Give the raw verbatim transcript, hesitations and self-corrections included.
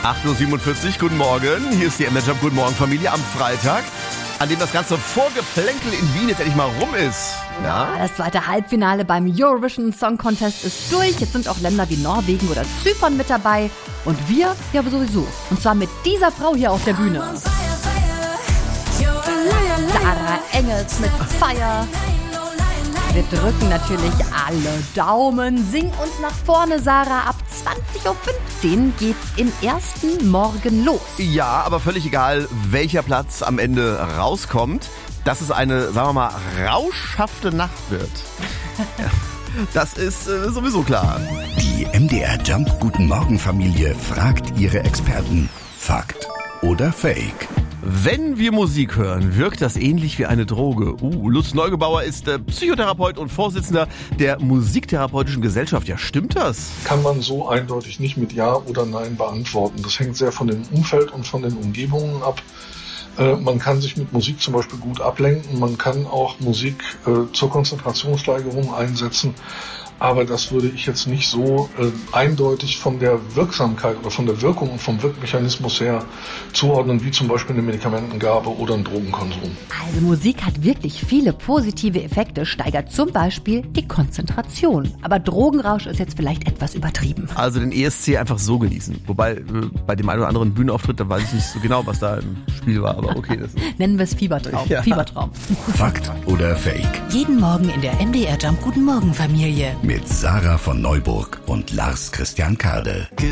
acht Uhr siebenundvierzig, guten Morgen. Hier ist die M D R Jump Guten Morgen Familie am Freitag, an dem das ganze Vorgeplänkel in Wien jetzt endlich mal rum ist. Ja? Ja, das zweite Halbfinale beim Eurovision Song Contest ist durch. Jetzt sind auch Länder wie Norwegen oder Zypern mit dabei. Und wir ja sowieso. Und zwar mit dieser Frau hier auf der Bühne. Sarah Engels mit Fire. Wir drücken natürlich alle Daumen. Sing uns nach vorne, Sarah. Ab zwanzig Uhr fünfzehn geht's im ersten Morgen los. Ja, aber völlig egal, welcher Platz am Ende rauskommt, dass es eine, sagen wir mal, rauschhafte Nacht wird. Das ist äh, sowieso klar. Die M D R Jump Guten Morgen Familie fragt ihre Experten. Fakt oder Fake? Wenn wir Musik hören, wirkt das ähnlich wie eine Droge. Uh, Lutz Neugebauer ist äh, Psychotherapeut und Vorsitzender der Musiktherapeutischen Gesellschaft. Ja, stimmt das? Kann man so eindeutig nicht mit Ja oder Nein beantworten. Das hängt sehr von dem Umfeld und von den Umgebungen ab. Äh, man kann sich mit Musik zum Beispiel gut ablenken. Man kann auch Musik äh, zur Konzentrationssteigerung einsetzen. Aber das würde ich jetzt nicht so äh, eindeutig von der Wirksamkeit oder von der Wirkung und vom Wirkmechanismus her zuordnen, wie zum Beispiel eine Medikamentengabe oder ein Drogenkonsum. Also Musik hat wirklich viele positive Effekte, steigert zum Beispiel die Konzentration. Aber Drogenrausch ist jetzt vielleicht etwas übertrieben. Also den E S C einfach so genießen. Wobei äh, bei dem einen oder anderen Bühnenauftritt, da weiß ich nicht so genau, was da im Spiel war. Aber okay. Das ist Nennen wir es Fiebertraum. Ja. Fiebertraum. Fakt oder Fake? Jeden Morgen in der M D R Jump Guten Morgen Familie. Mit Sarah von Neuburg und Lars Christian Kade.